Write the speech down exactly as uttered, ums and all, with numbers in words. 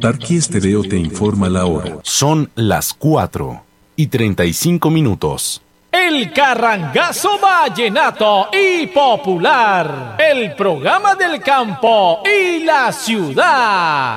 Tarqui Estéreo te informa la hora. Son las cuatro y treinta y cinco minutos. El Carrangazo Vallenato y Popular, el programa del campo y la ciudad.